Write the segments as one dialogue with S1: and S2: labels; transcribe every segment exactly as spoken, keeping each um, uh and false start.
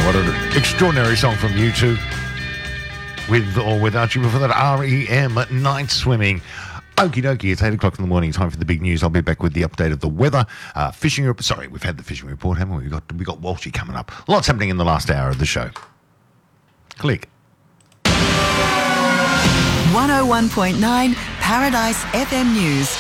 S1: What an extraordinary song from U two. With or without you, before that, R E M, Night Swimming. Okie dokie, it's eight o'clock in the morning, time for the big news. I'll be back with the update of the weather. Uh, fishing report. Sorry, we've had the fishing report, haven't we? We've got, we got Walshy coming up. Lots happening in the last hour of the show. Click.
S2: one oh one point nine Paradise F M News.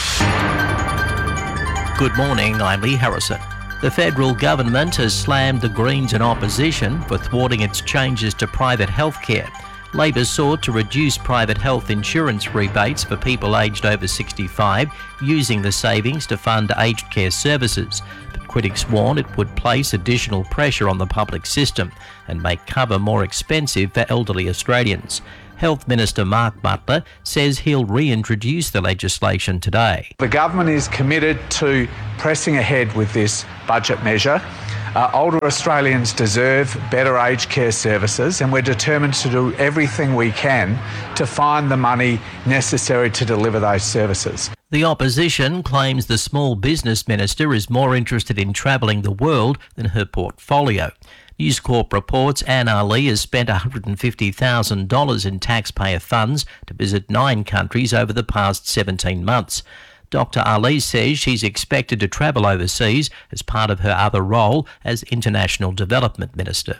S3: Good morning, I'm Lee Harrison. The federal government has slammed the Greens in opposition for thwarting its changes to private health care. Labor sought to reduce private health insurance rebates for people aged over sixty-five, using the savings to fund aged care services. But critics warn it would place additional pressure on the public system and make cover more expensive for elderly Australians. Health Minister Mark Butler says he'll reintroduce the legislation today.
S4: The government is committed to pressing ahead with this budget measure. Uh, older Australians deserve better aged care services, and we're determined to do everything we can to find the money necessary to deliver those services.
S3: The opposition claims the small business minister is more interested in travelling the world than her portfolio. News Corp reports Anne Ali has spent one hundred fifty thousand dollars in taxpayer funds to visit nine countries over the past seventeen months. Doctor Ali says she's expected to travel overseas as part of her other role as International Development Minister.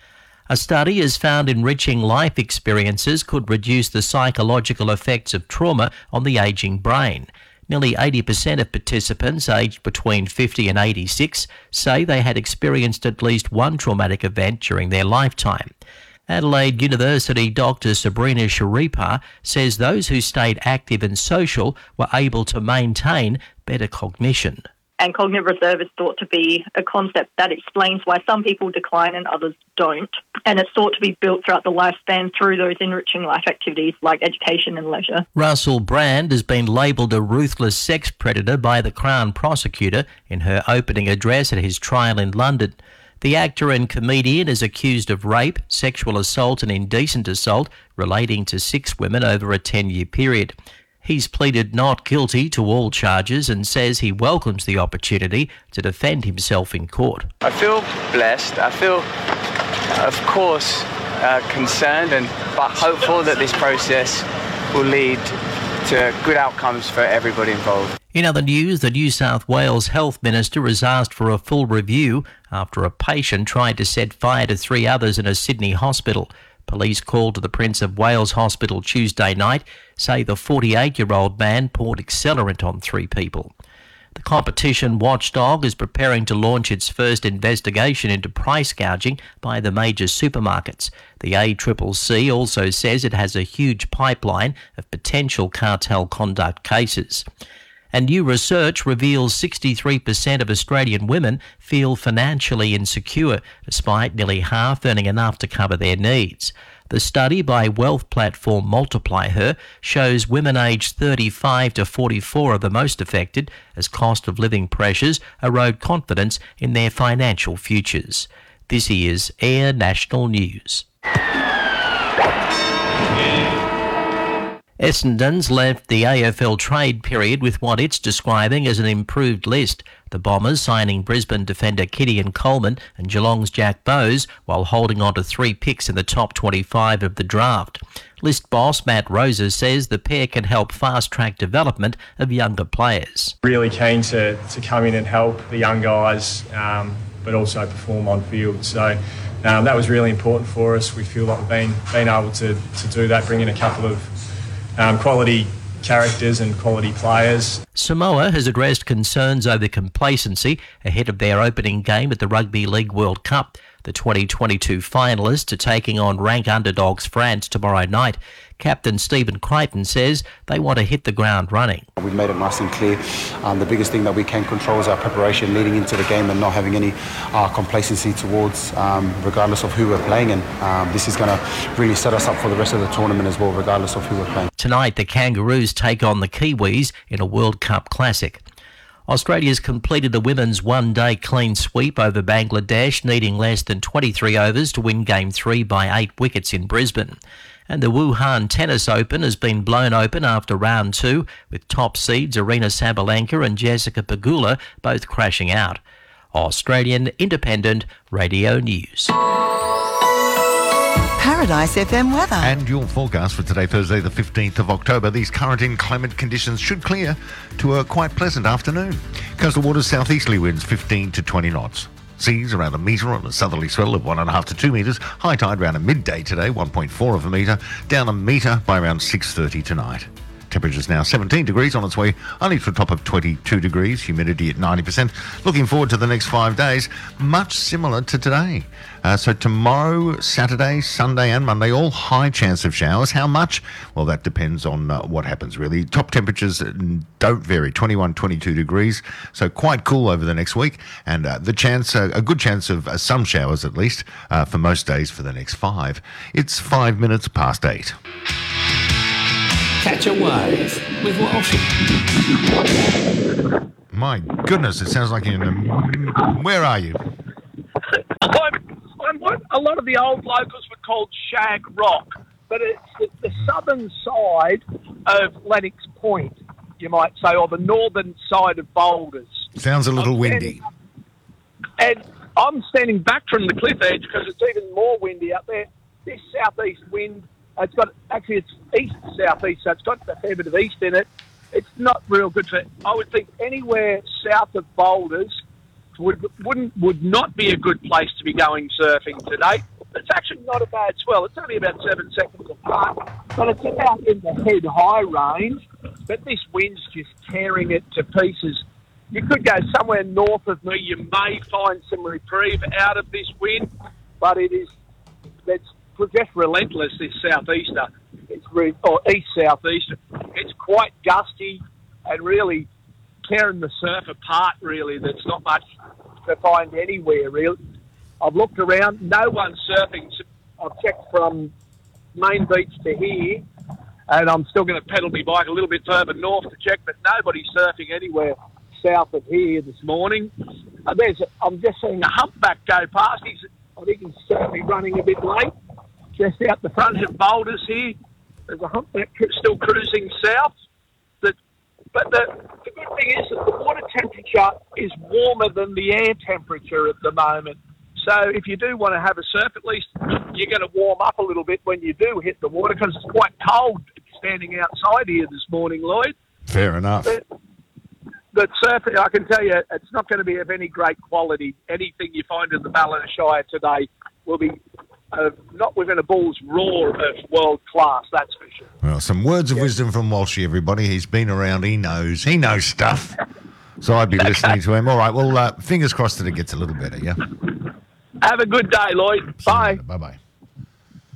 S3: A study has found enriching life experiences could reduce the psychological effects of trauma on the ageing brain. Nearly eighty percent of participants aged between fifty and eighty-six say they had experienced at least one traumatic event during their lifetime. Adelaide University Doctor Sabrina Sharipa says those who stayed active and social were able to maintain better cognition.
S5: And cognitive reserve is thought to be a concept that explains why some people decline and others don't. And it's thought to be built throughout the lifespan through those enriching life activities like education and leisure.
S3: Russell Brand has been labelled a ruthless sex predator by the Crown prosecutor in her opening address at his trial in London. The actor and comedian is accused of rape, sexual assault and indecent assault relating to six women over a ten-year period. He's pleaded not guilty to all charges and says he welcomes the opportunity to defend himself in court.
S6: I feel blessed. I feel, of course, uh, concerned and but hopeful that this process will lead to good outcomes for everybody involved.
S3: In other news, the New South Wales Health Minister has asked for a full review after a patient tried to set fire to three others in a Sydney hospital. Police called to the Prince of Wales Hospital Tuesday night say the forty-eight-year-old man poured accelerant on three people. The competition watchdog is preparing to launch its first investigation into price gouging by the major supermarkets. The A C C C also says it has a huge pipeline of potential cartel conduct cases. And new research reveals sixty-three percent of Australian women feel financially insecure, despite nearly half earning enough to cover their needs. The study by wealth platform Multiply Her shows women aged thirty-five to forty-four are the most affected as cost of living pressures erode confidence in their financial futures. This is Air National News. Essendon's left the A F L trade period with what it's describing as an improved list. The Bombers signing Brisbane defender Gideon Coleman and Geelong's Jack Bowes while holding on to three picks in the top twenty-five of the draft. List boss Matt Rosa says the pair can help fast-track development of younger players.
S7: Really keen to, to come in and help the young guys, um, but also perform on field. So um, that was really important for us. We feel like we've been, been able to, to do that, bring in a couple of Um, quality characters and quality players.
S3: Samoa has addressed concerns over complacency ahead of their opening game at the Rugby League World Cup. The twenty twenty-two finalists are taking on rank underdogs France tomorrow night. Captain Stephen Crichton says they want to hit the ground running.
S8: We've made it nice and clear. Um, the biggest thing that we can control is our preparation leading into the game and not having any uh, complacency towards, um, regardless of who we're playing. And um, this is going to really set us up for the rest of the tournament as well, regardless of who we're playing.
S3: Tonight, the Kangaroos take on the Kiwis in a World Cup Classic. Australia's completed a women's one-day clean sweep over Bangladesh, needing less than twenty-three overs to win Game three by eight wickets in Brisbane. And the Wuhan Tennis Open has been blown open after round two, with top seeds Arina Sabalenka and Jessica Pegula both crashing out. Australian Independent Radio News.
S2: Paradise F M weather.
S1: And your forecast for today, Thursday, the fifteenth of October. These current inclement conditions should clear to a quite pleasant afternoon. Coastal waters southeasterly winds fifteen to twenty knots. Seas around a metre on a southerly swell of one and a half to two metres. High tide around a midday today, one point four of a metre. Down a metre by around six thirty tonight. Temperature's now seventeen degrees, on its way only to a top of twenty-two degrees, humidity at ninety percent. Looking forward to the next five days, much similar to today. Uh, so tomorrow, Saturday, Sunday and Monday, all high chance of showers. How much? Well, that depends on uh, what happens, really. Top temperatures don't vary, twenty-one, twenty-two degrees, so quite cool over the next week. And uh, the chance, uh, a good chance of uh, some showers at least, uh, for most days for the next five. It's five minutes past eight.
S9: Catch a wave with Walshy.
S1: My goodness, it sounds like you're in a... Where are you?
S10: I'm, I'm what a lot of the old locals would call Shag Rock, but it's the, the southern side of Lennox Point, you might say, or the northern side of Boulders.
S1: Sounds a little
S10: I'm
S1: windy.
S10: Standing, and I'm standing back from the cliff edge because it's even more windy up there. This southeast wind... It's got, actually, it's east-southeast, so it's got a fair bit of east in it. It's not real good for, I would think, anywhere south of Boulders would, wouldn't, would not be a good place to be going surfing today. It's actually not a bad swell. It's only about seven seconds apart, but it's about in the head-high range. But this wind's just tearing it to pieces. You could go somewhere north of me. You may find some reprieve out of this wind, but it is, it's just relentless, this southeaster. It's re- or east-southeaster. It's quite gusty and really tearing the surf apart, really. There's not much to find anywhere, really. I've looked around. No one's surfing. I've checked from Main Beach to here, and I'm still going to pedal my bike a little bit further north to check, but nobody's surfing anywhere south of here this morning. Uh, there's a, I'm just seeing a humpback go past. He's, I think he's certainly running a bit late. Just out the front of Boulders here, there's a humpback still cruising south. That, but the, the good thing is that the water temperature is warmer than the air temperature at the moment. So if you do want to have a surf, at least you're going to warm up a little bit when you do hit the water, because it's quite cold standing outside here this morning, Lloyd.
S1: Fair enough.
S10: But, but surfing, I can tell you, it's not going to be of any great quality. Anything you find in the Ballina Shire today will be Uh, not within a bull's roar of world class, that's for sure.
S1: Well, some words of yeah. wisdom from Walshy, everybody. He's been around, he knows. He knows stuff. So I'd be okay. listening to him. All right, well, uh, fingers crossed that it gets a little better, yeah?
S10: Have a good day, Lloyd. Bye.
S1: Bye-bye.